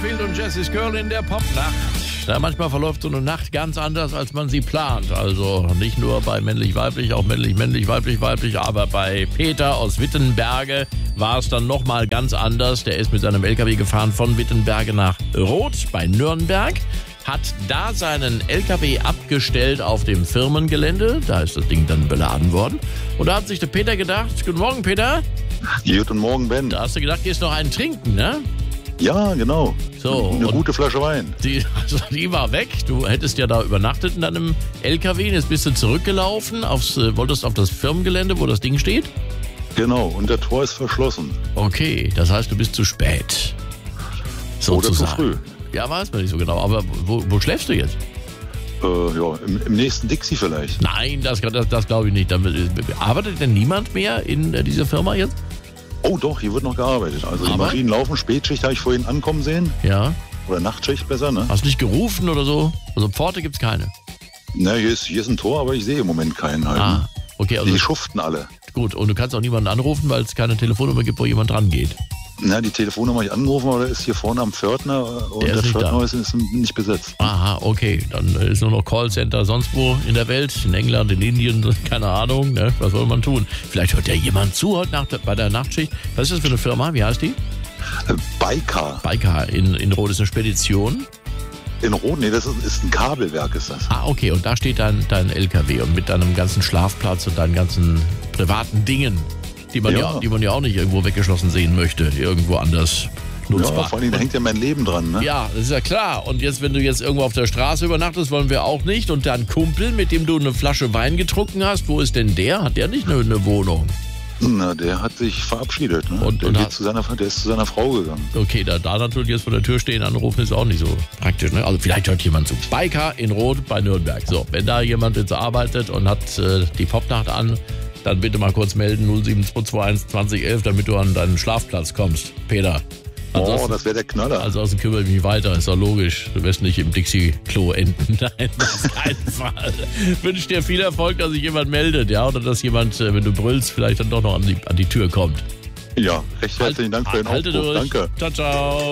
Butterfield und Jessie's Girl in der Popnacht. Da manchmal verläuft so eine Nacht ganz anders, als man sie plant. Also nicht nur bei männlich-weiblich, auch männlich-männlich, weiblich-weiblich. Aber bei Peter aus Wittenberge war es dann nochmal ganz anders. Der ist mit seinem LKW gefahren von Wittenberge nach Roth bei Nürnberg. Hat da seinen LKW abgestellt auf dem Firmengelände. Da ist das Ding dann beladen worden. Und da hat sich der Peter gedacht, guten Morgen Peter. Guten Morgen Ben. Da hast du gedacht, gehst noch einen trinken, ne? Ja, genau. So, eine gute Flasche Wein. Die war weg. Du hättest ja da übernachtet in deinem LKW. Jetzt bist du zurückgelaufen, wolltest auf das Firmengelände, wo das Ding steht? Genau, und der Tor ist verschlossen. Okay, das heißt, du bist zu spät. Sozusagen. Oder zu früh. Ja, weiß man nicht so genau. Aber wo schläfst du jetzt? Im nächsten Dixie vielleicht. Nein, das glaube ich nicht. Arbeitet denn niemand mehr in dieser Firma jetzt? Oh doch, hier wird noch gearbeitet. Also die Maschinen laufen, Spätschicht habe ich vorhin ankommen sehen. Ja. Oder Nachtschicht besser, ne? Hast du nicht gerufen oder so? Also Pforte gibt's keine? Na, hier ist ein Tor, aber ich sehe im Moment keinen halt. Ah, okay. Also die schuften alle. Gut, und du kannst auch niemanden anrufen, weil es keine Telefonnummer gibt, wo jemand dran geht. Na, die Telefonnummer habe ich angerufen, aber der ist hier vorne am Pförtner und der Pförtner ist nicht besetzt. Aha, okay. Dann ist nur noch Callcenter sonst wo in der Welt, in England, in Indien, keine Ahnung. Ne? Was soll man tun? Vielleicht hört ja jemand zu heute Nacht bei der Nachtschicht. Was ist das für eine Firma? Wie heißt die? Baikar. Baikar in Roth ist eine Spedition. In Roth? Nee, das ist ein Kabelwerk, ist das. Ah, okay. Und da steht dein LKW und mit deinem ganzen Schlafplatz und deinen ganzen privaten Dingen. Die man ja auch nicht irgendwo weggeschlossen sehen möchte, irgendwo anders nutzbar. Ja, vor allem, da hängt ja mein Leben dran, ne? Ja, das ist ja klar. Und jetzt, wenn du jetzt irgendwo auf der Straße übernachtest, wollen wir auch nicht. Und dein Kumpel, mit dem du eine Flasche Wein getrunken hast, wo ist denn der? Hat der nicht eine Wohnung? Na, der hat sich verabschiedet, ne? Der ist zu seiner Frau gegangen. Okay, da natürlich jetzt vor der Tür stehen, anrufen ist auch nicht so praktisch, ne? Also vielleicht hört jemand zu. Baikar in Roth bei Nürnberg. So, wenn da jemand jetzt arbeitet und hat die Popnacht an, dann bitte mal kurz melden, 07221 2011, damit du an deinen Schlafplatz kommst. Peter. Oh, das wäre der Knaller. Ansonsten kümmere ich mich weiter, ist doch logisch. Du wirst nicht im Dixie-Klo enden. Nein, auf keinen Fall. Ich wünsche dir viel Erfolg, dass sich jemand meldet, ja, oder dass jemand, wenn du brüllst, vielleicht dann doch noch an die Tür kommt. Ja, recht herzlichen Dank für den Aufruf. Danke. Ciao, ciao.